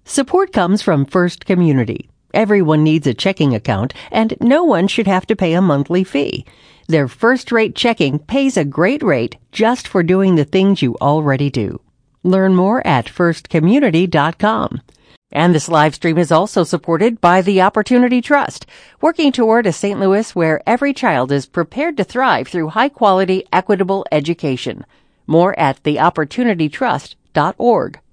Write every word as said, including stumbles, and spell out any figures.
Support comes from First Community. Everyone needs a checking account, and no one should have to pay a monthly fee. Their first-rate checking pays a great rate just for doing the things you already do. Learn more at first community dot com. And this live stream is also supported by the Opportunity Trust, working toward a Saint Louis where every child is prepared to thrive through high-quality, equitable education. More at the opportunity trust dot org.